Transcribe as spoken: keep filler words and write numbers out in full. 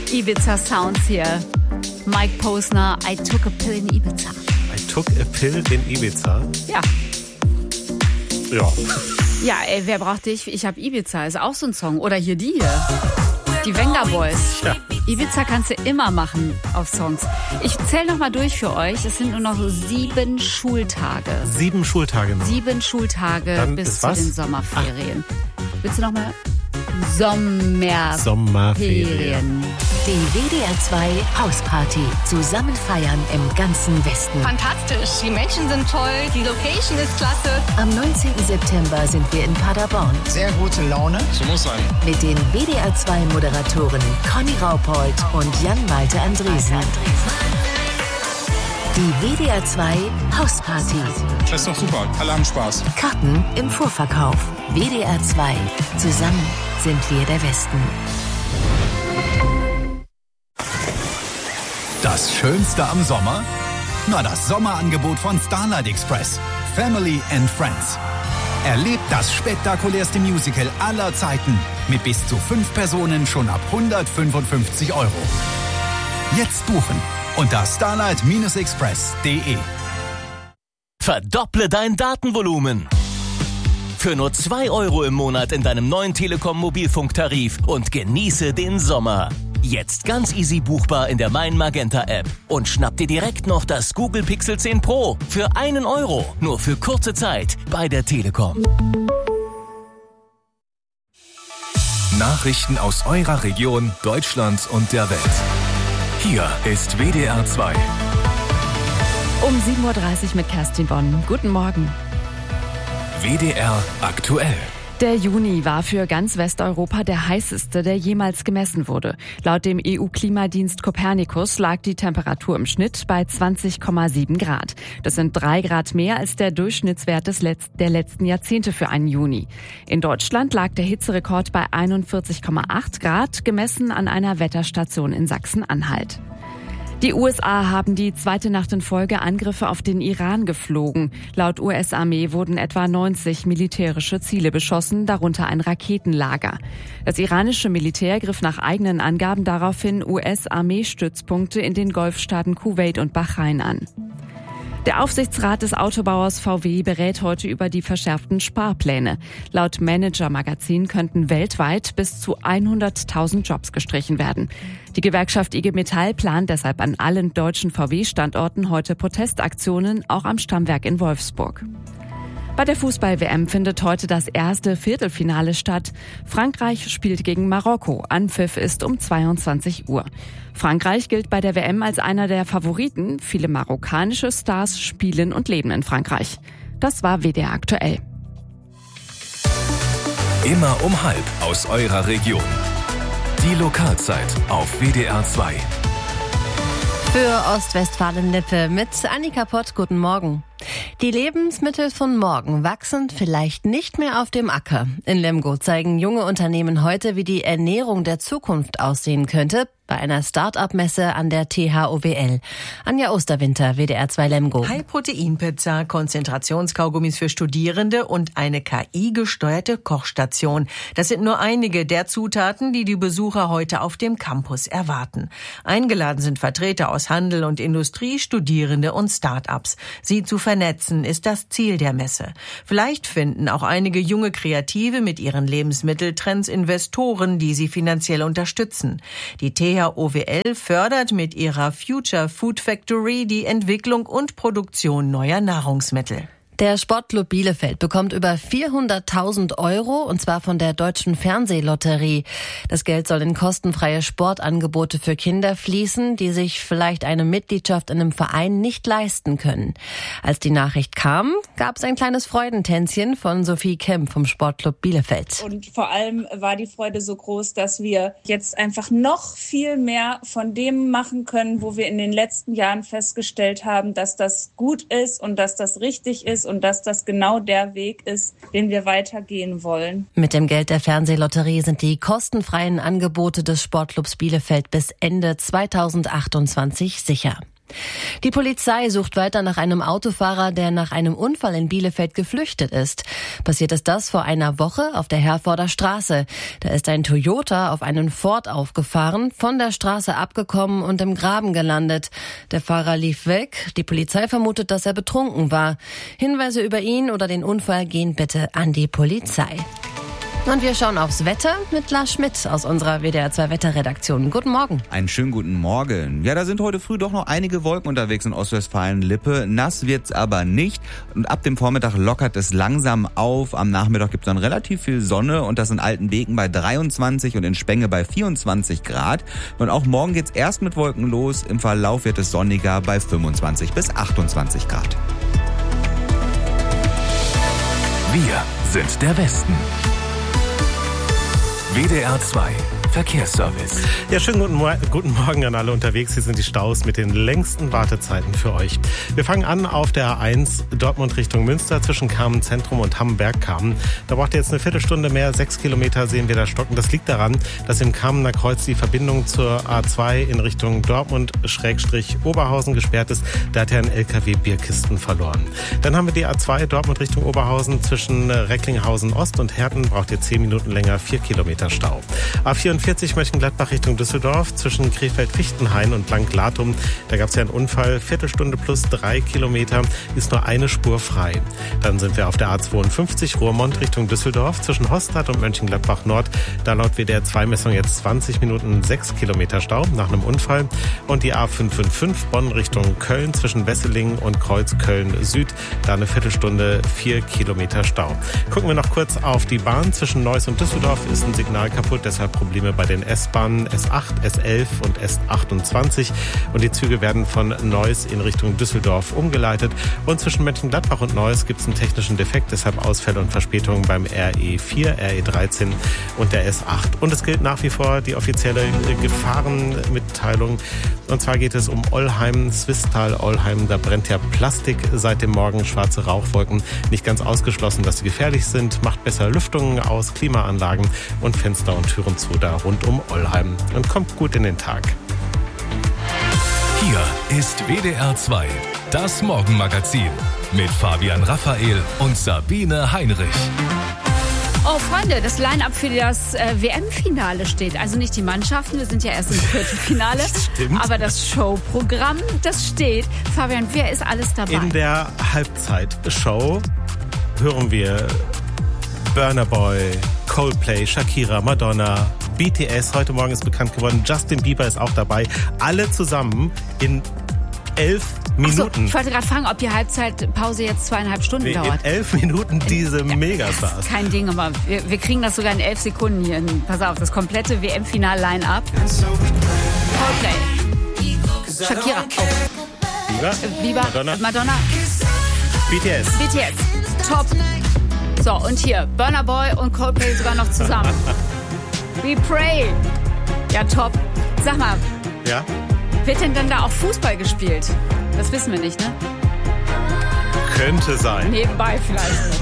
Ibiza Sounds hier. Mike Posner, I took a pill in Ibiza. I took a pill in Ibiza? Ja. Ja. Ja, ey, wer braucht dich? Ich hab Ibiza, ist auch so ein Song. Oder hier die hier. Die Venga Boys. Ja. Ibiza kannst du immer machen auf Songs. Ich zähle nochmal durch für euch. Es sind nur noch sieben Schultage. Sieben Schultage noch. Sieben Schultage Dann bis ist zu was? den Sommerferien. Willst du nochmal? Sommerferien. Sommerferien. Die W D R zwei Hausparty. Zusammen feiern im ganzen Westen. Fantastisch. Die Menschen sind toll. Die Location ist klasse. Am neunzehnten September sind wir in Paderborn. Sehr gute Laune. So muss sein. Mit den W D R zwei Moderatoren Conny Raupold und Jan-Malte Andresen. Die W D R zwei Hausparty. Das ist doch super. Alle haben Spaß. Karten im Vorverkauf. W D R zwei. Zusammen sind wir der Westen. Das Schönste am Sommer? Na, das Sommerangebot von Starlight Express. Family and Friends. Erlebt das spektakulärste Musical aller Zeiten. Mit bis zu fünf Personen schon ab hundertfünfundfünfzig Euro. Jetzt buchen unter starlight express punkt de. Verdopple dein Datenvolumen. Für nur zwei Euro im Monat in deinem neuen Telekom-Mobilfunktarif und genieße den Sommer. Jetzt ganz easy buchbar in der Mein Magenta App. Und schnapp dir direkt noch das Google Pixel zehn Pro für einen Euro. Nur für kurze Zeit bei der Telekom. Nachrichten aus eurer Region, Deutschlands und der Welt. Hier ist W D R zwei. Um sieben Uhr dreißig mit Kerstin Bonn. Guten Morgen. W D R aktuell. Der Juni war für ganz Westeuropa der heißeste, der jemals gemessen wurde. Laut dem E U-Klimadienst Copernicus lag die Temperatur im Schnitt bei zwanzig Komma sieben Grad. Das sind drei Grad mehr als der Durchschnittswert des Letz- der letzten Jahrzehnte für einen Juni. In Deutschland lag der Hitzerekord bei einundvierzig Komma acht Grad, gemessen an einer Wetterstation in Sachsen-Anhalt. Die U S A haben die zweite Nacht in Folge Angriffe auf den Iran geflogen. Laut U S-Armee wurden etwa neunzig militärische Ziele beschossen, darunter ein Raketenlager. Das iranische Militär griff nach eigenen Angaben daraufhin U S-Armeestützpunkte in den Golfstaaten Kuwait und Bahrain an. Der Aufsichtsrat des Autobauers V W berät heute über die verschärften Sparpläne. Laut Manager-Magazin könnten weltweit bis zu hunderttausend Jobs gestrichen werden. Die Gewerkschaft I G Metall plant deshalb an allen deutschen V W-Standorten heute Protestaktionen, auch am Stammwerk in Wolfsburg. Bei der Fußball-W M findet heute das erste Viertelfinale statt. Frankreich spielt gegen Marokko. Anpfiff ist um zweiundzwanzig Uhr. Frankreich gilt bei der W M als einer der Favoriten. Viele marokkanische Stars spielen und leben in Frankreich. Das war W D R aktuell. Immer um halb aus eurer Region. Die Lokalzeit auf W D R zwei. Für Ostwestfalen-Lippe mit Annika Pott. Guten Morgen. Die Lebensmittel von morgen wachsen vielleicht nicht mehr auf dem Acker. In Lemgo zeigen junge Unternehmen heute, wie die Ernährung der Zukunft aussehen könnte, bei einer Start-up-Messe an der T H O W L. Anja Osterwinter, W D R zwei Lemgo. High-Protein-Pizza, Konzentrationskaugummis für Studierende und eine K I-gesteuerte Kochstation. Das sind nur einige der Zutaten, die die Besucher heute auf dem Campus erwarten. Eingeladen sind Vertreter aus Handel und Industrie, Studierende und Start-ups. Sie zu vernetzen ist das Ziel der Messe. Vielleicht finden auch einige junge Kreative mit ihren Lebensmitteltrends Investoren, die sie finanziell unterstützen. Die T H O W L fördert mit ihrer Future Food Factory die Entwicklung und Produktion neuer Nahrungsmittel. Der Sportclub Bielefeld bekommt über vierhunderttausend Euro, und zwar von der Deutschen Fernsehlotterie. Das Geld soll in kostenfreie Sportangebote für Kinder fließen, die sich vielleicht eine Mitgliedschaft in einem Verein nicht leisten können. Als die Nachricht kam, gab es ein kleines Freudentänzchen von Sophie Kemp vom Sportclub Bielefeld. Und vor allem war die Freude so groß, dass wir jetzt einfach noch viel mehr von dem machen können, wo wir in den letzten Jahren festgestellt haben, dass das gut ist und dass das richtig ist und dass das genau der Weg ist, den wir weitergehen wollen. Mit dem Geld der Fernsehlotterie sind die kostenfreien Angebote des Sportclubs Bielefeld bis Ende zweitausendachtundzwanzig sicher. Die Polizei sucht weiter nach einem Autofahrer, der nach einem Unfall in Bielefeld geflüchtet ist. Passiert ist das vor einer Woche auf der Herforder Straße. Da ist ein Toyota auf einen Ford aufgefahren, von der Straße abgekommen und im Graben gelandet. Der Fahrer lief weg. Die Polizei vermutet, dass er betrunken war. Hinweise über ihn oder den Unfall gehen bitte an die Polizei. Und wir schauen aufs Wetter mit Lars Schmidt aus unserer W D R zwei Wetterredaktion. Guten Morgen. Einen schönen guten Morgen. Ja, da sind heute früh doch noch einige Wolken unterwegs in Ostwestfalen-Lippe. Nass wird's aber nicht. Und ab dem Vormittag lockert es langsam auf. Am Nachmittag gibt's dann relativ viel Sonne und das in Altenbeken bei dreiundzwanzig und in Spenge bei vierundzwanzig Grad. Und auch morgen geht's erst mit Wolken los. Im Verlauf wird es sonniger bei fünfundzwanzig bis achtundzwanzig Grad. Wir sind der Westen. W D R zwei Verkehrsservice. Ja, schönen guten, Mo- guten Morgen an alle unterwegs. Hier sind die Staus mit den längsten Wartezeiten für euch. Wir fangen an auf der A eins Dortmund Richtung Münster zwischen Kamen Zentrum und Hamm-Bergkamen. Da braucht ihr jetzt eine Viertelstunde mehr. Sechs Kilometer sehen wir da stocken. Das liegt daran, dass im Kamener Kreuz die Verbindung zur A zwei in Richtung Dortmund-Oberhausen gesperrt ist. Da hat ja ein L K W Bierkisten verloren. Dann haben wir die A zwei Dortmund Richtung Oberhausen zwischen Recklinghausen Ost und Herten. Braucht ihr zehn Minuten länger. Vier Kilometer Stau. A vierundvierzig Mönchengladbach Richtung Düsseldorf zwischen Krefeld-Fichtenhain und Blank-Latum. Da gab es ja einen Unfall. Viertelstunde plus drei Kilometer ist nur eine Spur frei. Dann sind wir auf der A zweiundfünfzig Roermond Richtung Düsseldorf zwischen Hostadt und Mönchengladbach Nord. Da laut W D R zwei Messung jetzt zwanzig Minuten sechs Kilometer Stau nach einem Unfall. Und die A fünfhundertfünfundfünfzig Bonn Richtung Köln zwischen Wesseling und Kreuz Köln Süd. Da eine Viertelstunde vier Kilometer Stau. Gucken wir noch kurz auf die Bahn. Zwischen Neuss und Düsseldorf ist ein Signal kaputt, deshalb Probleme bei den S-Bahnen S acht, S elf und S achtundzwanzig. Und die Züge werden von Neuss in Richtung Düsseldorf umgeleitet. Und zwischen Mönchengladbach und Neuss gibt es einen technischen Defekt, deshalb Ausfälle und Verspätungen beim R E vier, R E dreizehn und der S acht. Und es gilt nach wie vor die offizielle Gefahrenmitteilung. Und zwar geht es um Ollheim, Swisttal, Ollheim. Da brennt ja Plastik seit dem Morgen, schwarze Rauchwolken. Nicht ganz ausgeschlossen, dass sie gefährlich sind. Macht besser Lüftungen aus, Klimaanlagen und Fenster und Türen zu da rund um Ollheim. Und kommt gut in den Tag. Hier ist W D R zwei, das Morgenmagazin mit Fabian Raphael und Sabine Heinrich. Oh, Freunde, das Line-Up für das äh, W M-Finale steht. Also nicht die Mannschaften, wir sind ja erst im Viertelfinale. Stimmt. Aber das Showprogramm, das steht. Fabian, wer ist alles dabei? In der Halbzeitshow hören wir Burna Boy, Coldplay, Shakira, Madonna, B T S. Heute Morgen ist bekannt geworden, Justin Bieber ist auch dabei. Alle zusammen in elf Minuten. So, ich wollte gerade fragen, ob die Halbzeitpause jetzt zweieinhalb Stunden in dauert. In elf Minuten diese ja, Megastars. Kein Ding, aber wir, wir kriegen das sogar in elf Sekunden hier. Pass auf, das komplette W M-Final-Line-Up. Coldplay, Shakira, oh. Bieber, Bieber, Madonna, Madonna, B T S. B T S, top. So, und hier, Burna Boy und Coldplay sogar noch zusammen. We Pray. Ja, top. Sag mal, ja? Wird denn dann da auch Fußball gespielt? Das wissen wir nicht, ne? Könnte sein. Nebenbei vielleicht.